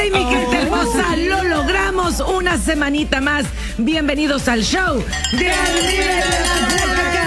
mi gente hermosa, lo logramos una semanita más. Bienvenidos al show de Armida y la Flaca.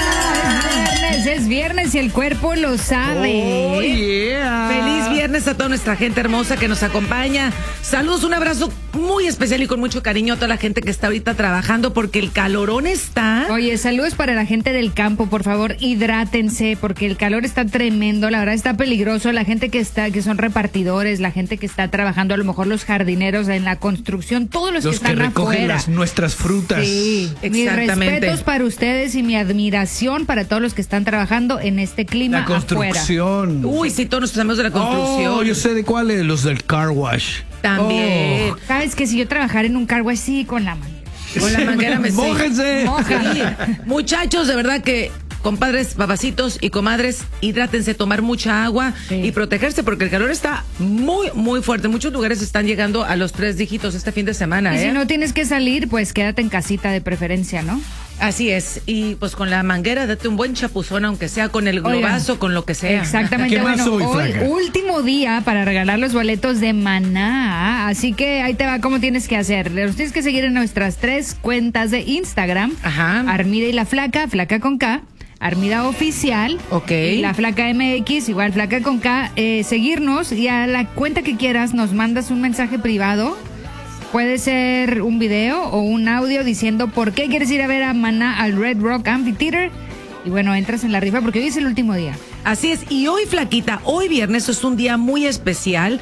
Es viernes y el cuerpo lo sabe. Oh, yeah. Feliz viernes a toda nuestra gente hermosa que nos acompaña. Saludos, un abrazo muy especial y con mucho cariño a toda la gente que está ahorita trabajando porque el calorón está. Oye, saludos para la gente del campo, por favor, hidrátense porque el calor está tremendo, la verdad está peligroso. La gente que son repartidores, la gente que está trabajando, a lo mejor los jardineros en la construcción, todos los que están recogen afuera. nuestras frutas. Sí, exactamente. Mis respetos para ustedes y mi admiración para todos los que están trabajando en este clima La construcción. afuera. Uy, sí, todos nuestros amigos de la construcción. Oh, yo sé de cuáles, los del car wash. También. ¿Sabes que si yo trabajara en un car wash, sí, con la mano? Con la manguera me ¡Mójense! Sí. Muchachos, de verdad que compadres, papacitos y comadres, hidrátense, tomar mucha agua y protegerse porque el calor está muy, muy fuerte. Muchos lugares están llegando a los 3 dígitos este fin de semana. Y si no tienes que salir, pues quédate en casita de preferencia, ¿no? Así es. Y pues con la manguera, date un buen chapuzón, aunque sea con el globazo, con lo que sea. Exactamente. ¿Qué más Bueno, hoy, hoy Flaca? último día para regalar los boletos de Maná. Así que ahí te va cómo tienes que hacer. Los tienes que seguir en nuestras 3 cuentas de Instagram. Ajá. Armida y la Flaca, Flaca con K. Armida Oficial. Ok. Y la Flaca MX, igual Flaca con K. Seguirnos y a la cuenta que quieras nos mandas un mensaje privado. Puede ser un video o un audio diciendo por qué quieres ir a ver a Maná al Red Rock Amphitheater. Y bueno, entras en la rifa porque hoy es el último día. Así es, y hoy, Flaquita, hoy viernes es un día muy especial,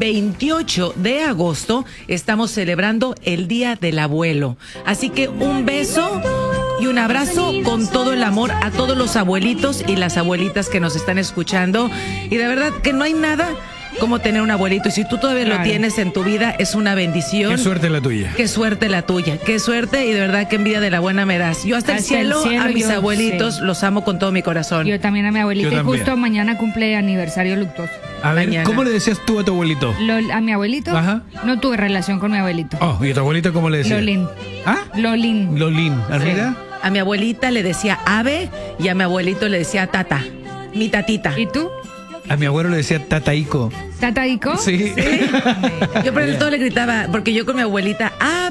28 de agosto, estamos celebrando el Día del Abuelo. Así que un beso y un abrazo con todo el amor a todos los abuelitos y las abuelitas que nos están escuchando. Y de verdad que no hay nada como tener un abuelito. Y si tú todavía lo tienes en tu vida, es una bendición. Qué suerte la tuya. Qué suerte la tuya, qué suerte y de verdad qué envidia de la buena me das. Yo hasta el cielo a mis abuelitos los amo con todo mi corazón. Yo también a mi abuelita Yo y también. justo mañana cumple aniversario luctuoso. A ver, Mañana. ¿cómo le decías tú a tu abuelito? ¿A mi abuelito? Ajá. No tuve relación con mi abuelito. Oh, ¿y a tu abuelita cómo le decías? Lolín. ¿Ah? Lolín. Lolín. ¿Armida? A mi abuelita le decía ave y a mi abuelito le decía tata, mi tatita. ¿Y tú? A mi abuelo le decía tataico. ¿Tataico? Sí. Yo por el todo le gritaba, porque yo con mi abuelita,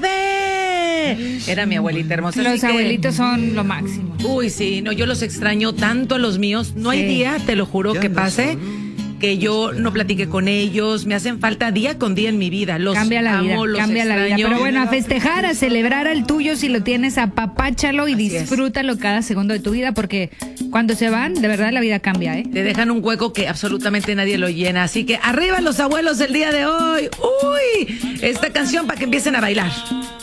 ¡ave! Era mi abuelita hermosa. Los así que- abuelitos son lo máximo. Uy, sí, no, yo los extraño tanto a los míos. No hay Sí. día, te lo juro, que pase que yo no platique con ellos. Me hacen falta día con día en mi vida. Los Cambia la amo, vida, los cambia la vida. extraño. Pero bueno, a festejar, a celebrar al tuyo si lo tienes, apapáchalo y Así es. disfrútalo cada segundo de tu vida porque cuando se van, de verdad la vida cambia, ¿eh? Te dejan un hueco que absolutamente nadie lo llena. Así que arriba los abuelos el día de hoy. Uy, esta canción para que empiecen a bailar.